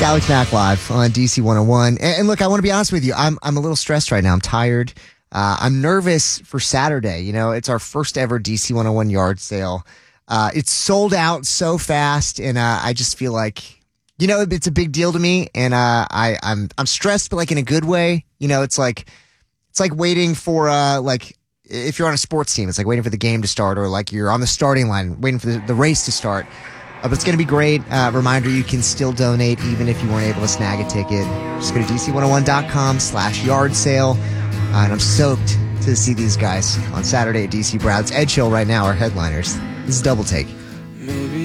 It's Alex Mack live on DC 101. And look, I want to be honest with you. I'm a little stressed right now. I'm tired. I'm nervous for Saturday. You know, it's our first ever DC 101 yard sale. It's sold out so fast, and I just feel like, you know, it's a big deal to me, and I'm stressed, but like in a good way. You know, it's like waiting for like if you're on a sports team, it's like waiting for the game to start, or like you're on the starting line waiting for the race to start. But it's going to be great. Reminder, you can still donate even if you weren't able to snag a ticket. Just go to DC101.com/yard sale. And I'm stoked to see these guys on Saturday at DC Brown. It's Ed Chill right now, our headliners. This is Double Take.